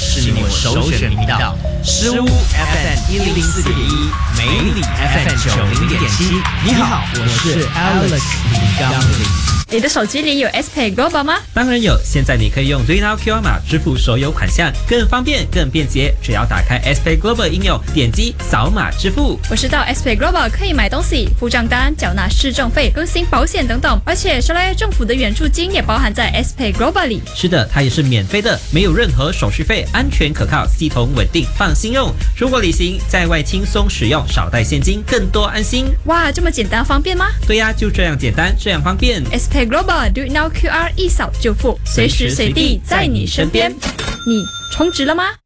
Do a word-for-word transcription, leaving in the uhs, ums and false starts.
是你我首选频道。失物 F M 一零四点一，美里 F M 九零点七。你好，我是 Alex 李刚林。 你的手机里有 S Pay Global 吗？ 当然有，现在你可以用 Now Q R 码支付所有款项，更方便、更便捷。只要打开 S Pay Global 应用，点击扫码支付。 我知道 S Pay Global 可以买东西、付账单、缴纳市政费、更新保险等等，而且十来政府的援助金也包含在 S Pay Global 里。 是的，它也是免费的，没有任何手续费，安全可靠，系统稳定，放心用。出国旅行在外轻松使用，少带现金，更多安心。 哇，这么简单方便吗？ 对呀，就这样简单，这样方便。 S Pay Global Do It Now Q R 一扫就付，随时随地在你身边。你充值了吗？